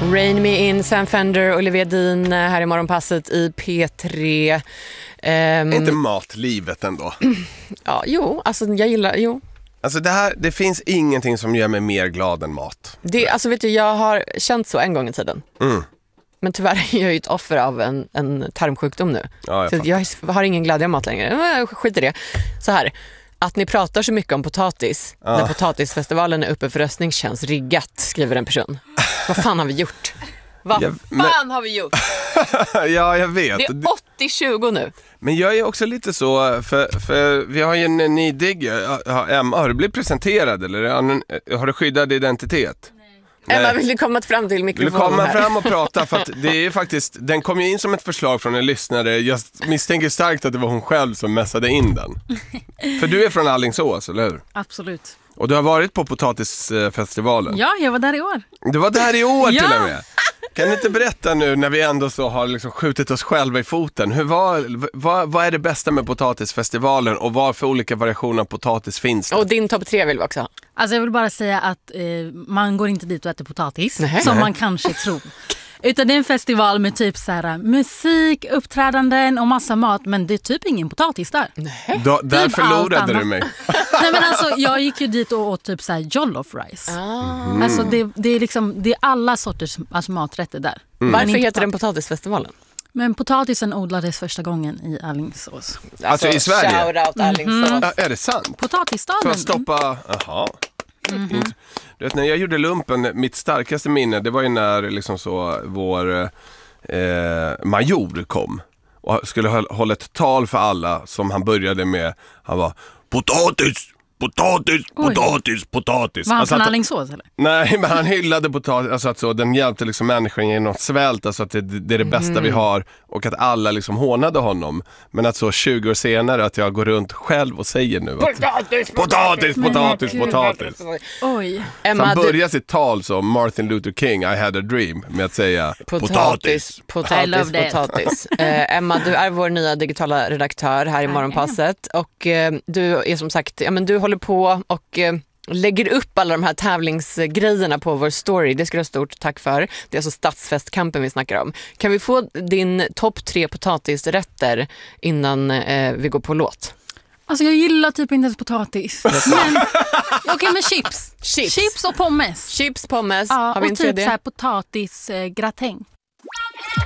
Rain Me In, Sam Fender, Olivia Dean här i morgonpasset i P3. Inte matlivet ändå. Ja, alltså jag gillar, Alltså det finns ingenting som gör mig mer glad än mat. Alltså vet du, jag har känt så en gång i tiden. Men tyvärr är jag ju ett offer av en tarmsjukdom nu. Ja, så jag har ingen glädje av mat längre. Skit i det. Så här, att ni pratar så mycket om potatis när potatisfestivalen är uppe för röstning känns riggat, skriver en person. Vad fan har vi gjort? Har vi gjort? Ja, jag vet. Det är 80-20 nu. Men jag är också lite så, för vi har ju en ny digg. Emma, har du blivit presenterad eller har du skyddad identitet? Nej. Emma, vill du komma fram till mikrofonen? Vill du komma fram och prata? För att det är faktiskt, den kom ju in som ett förslag från en lyssnare. Jag misstänker starkt att det var hon själv som mässade in den. För du är från Alingsås, eller hur? Absolut. Och du har varit på potatisfestivalen? Ja, jag var där i år. Du var där i år till Ja. och med? Kan du inte berätta nu när vi ändå så har liksom skjutit oss själva i foten? Vad är det bästa med potatisfestivalen och vad för olika variationer av potatis finns det? Och din topp 3 vill vi också ha. Alltså jag vill bara säga att man går inte dit och äter potatis som man kanske tror. Utan det är en festival med typ så här musik, uppträdanden och massa mat, men det är typ ingen potatis där. Där Typ förlorade du mig. Nej men alltså jag gick ju dit och åt typ så här jollof rice. Alltså det är liksom, det är alla sorters maträtter där. Varför heter den potatisfestivalen? Men potatisen odlades första gången i Alingsås. Alltså i Sverige? Shoutout Alingsås. Ja, är det sant? Potatisstaden. För att stoppa... Jaha. Du vet, när jag gjorde lumpen, mitt starkaste minne, det var ju när liksom så vår major kom och skulle hålla ett tal för alla som han började med. Han var potatis. Var han från Alingsås eller? Nej, men han hyllade potatis, alltså att så, den hjälpte liksom människan genom svält, alltså att det är det bästa vi har, och att alla liksom hånade honom. Men att så 20 år senare att jag går runt själv och säger nu att potatis. Oj. Emma, han börjar sitt tal som Martin Luther King, I had a dream, med att säga potatis. Emma, du är vår nya digitala redaktör här i morgonpasset och du är som sagt, du håller på och lägger upp alla de här tävlingsgrejerna på vår story. Det ska du ha stort tack för. Det är alltså stadsfestkampen vi snackar om. Kan vi få din topp 3 potatisrätter innan vi går på låt? Alltså jag gillar typ inte ens potatis. Men okej, men chips. Chips och pommes. Chips, pommes. Ja, har vi och en typ tredje? så här potatisgratäng.